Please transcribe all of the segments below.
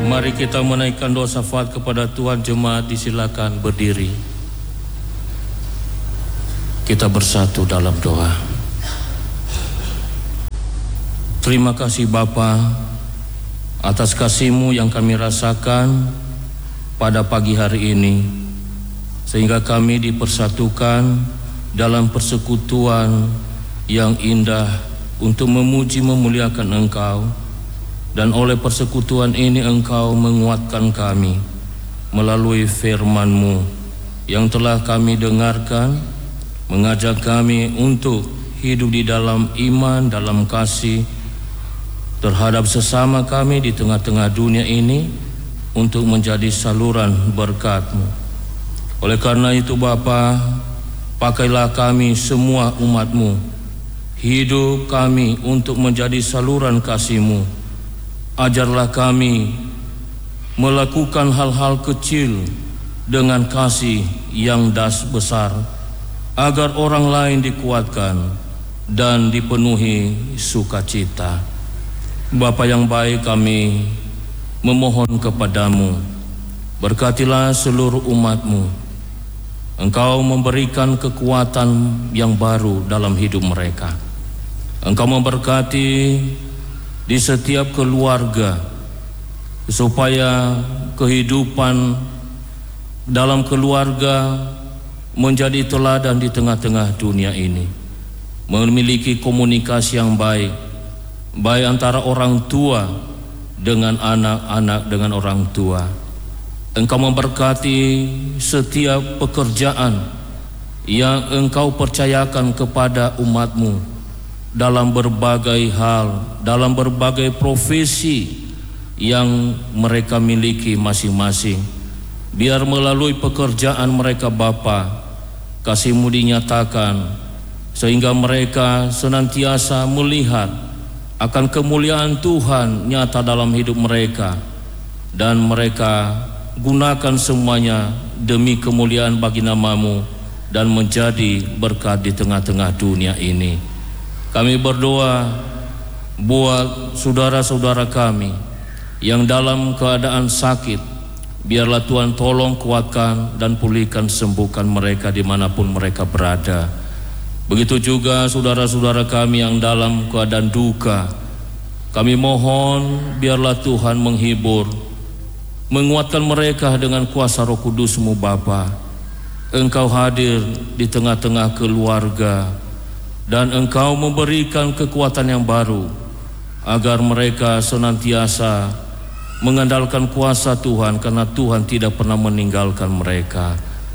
Mari kita menaikkan doa syafaat kepada Tuhan. Jemaat disilakan berdiri. Kita bersatu dalam doa. Terima kasih Bapa atas kasih-Mu yang kami rasakan pada pagi hari ini, sehingga kami dipersatukan dalam persekutuan yang indah untuk memuji memuliakan Engkau. Dan oleh persekutuan ini Engkau menguatkan kami melalui firman-Mu yang telah kami dengarkan, mengajak kami untuk hidup di dalam iman, dalam kasih terhadap sesama kami di tengah-tengah dunia ini untuk menjadi saluran berkat-Mu. Oleh karena itu Bapa, pakailah kami semua umat-Mu, hidup kami untuk menjadi saluran kasih-Mu. Ajarlah kami melakukan hal-hal kecil dengan kasih yang besar, agar orang lain dikuatkan dan dipenuhi sukacita. Bapa yang baik, kami memohon kepadamu, berkatilah seluruh umat-Mu. Engkau memberikan kekuatan yang baru dalam hidup mereka. Engkau memberkati di setiap keluarga, supaya kehidupan dalam keluarga menjadi teladan di tengah-tengah dunia ini, memiliki komunikasi yang baik antara orang tua dengan anak-anak dengan orang tua. Engkau memberkati setiap pekerjaan yang Engkau percayakan kepada umat-Mu dalam berbagai hal, dalam berbagai profesi yang mereka miliki masing-masing. Biar melalui pekerjaan mereka Bapa, kasih-Mu dinyatakan, sehingga mereka senantiasa melihat akan kemuliaan Tuhan nyata dalam hidup mereka, dan mereka gunakan semuanya demi kemuliaan bagi nama-Mu dan menjadi berkat di tengah-tengah dunia ini. Kami berdoa buat saudara-saudara kami yang dalam keadaan sakit. Biarlah Tuhan tolong kuatkan dan pulihkan, sembuhkan mereka dimanapun mereka berada. Begitu juga saudara-saudara kami yang dalam keadaan duka. Kami mohon biarlah Tuhan menghibur, menguatkan mereka dengan kuasa Roh Kudus-Mu Bapa. Engkau hadir di tengah-tengah keluarga, dan Engkau memberikan kekuatan yang baru agar mereka senantiasa mengandalkan kuasa Tuhan, karena Tuhan tidak pernah meninggalkan mereka.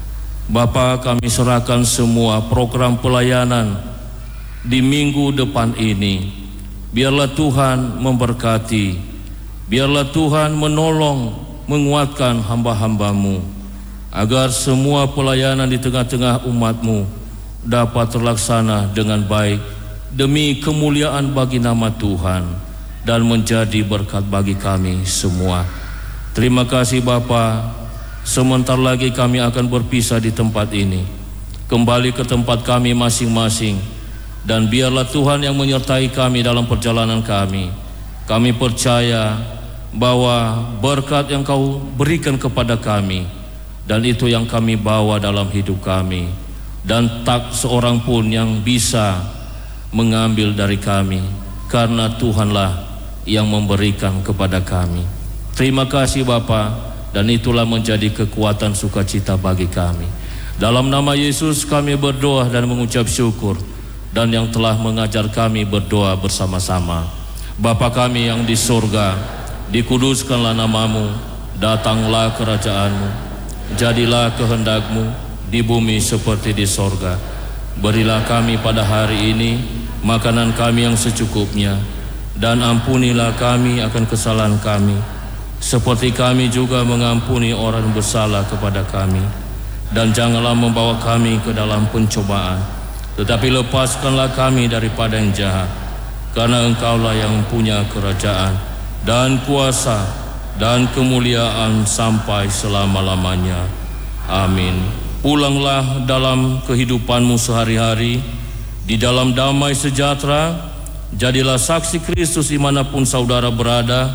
Bapa, kami serahkan semua program pelayanan di minggu depan ini. Biarlah Tuhan memberkati, biarlah Tuhan menolong, menguatkan hamba-hamba-Mu, agar semua pelayanan di tengah-tengah umat-Mu dapat terlaksana dengan baik demi kemuliaan bagi nama Tuhan dan menjadi berkat bagi kami semua. Terima kasih Bapa. Sebentar lagi kami akan berpisah di tempat ini, kembali ke tempat kami masing-masing, dan biarlah Tuhan yang menyertai kami dalam perjalanan kami. Kami percaya bahwa berkat yang Kau berikan kepada kami, dan itu yang kami bawa dalam hidup kami, dan tak seorang pun yang bisa mengambil dari kami, karena Tuhanlah yang memberikan kepada kami. Terima kasih Bapa, dan itulah menjadi kekuatan sukacita bagi kami. Dalam nama Yesus kami berdoa dan mengucap syukur, dan yang telah mengajar kami berdoa bersama-sama. Bapa kami yang di surga, dikuduskanlah nama-Mu, datanglah kerajaan-Mu, jadilah kehendak-Mu di bumi seperti di sorga. Berilah kami pada hari ini makanan kami yang secukupnya, dan ampunilah kami akan kesalahan kami, seperti kami juga mengampuni orang bersalah kepada kami. Dan janganlah membawa kami ke dalam pencobaan, tetapi lepaskanlah kami daripada yang jahat, karena Engkaulah yang punya kerajaan dan kuasa dan kemuliaan sampai selama-lamanya. Amin. Pulanglah dalam kehidupanmu sehari-hari di dalam damai sejahtera. Jadilah saksi Kristus dimanapun saudara berada,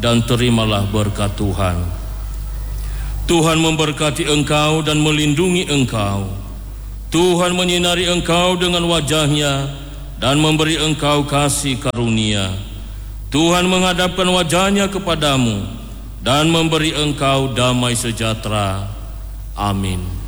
dan terimalah berkat Tuhan. Tuhan memberkati engkau dan melindungi engkau. Tuhan menyinari engkau dengan wajah-Nya dan memberi engkau kasih karunia. Tuhan menghadapkan wajah-Nya kepadamu dan memberi engkau damai sejahtera. Amin.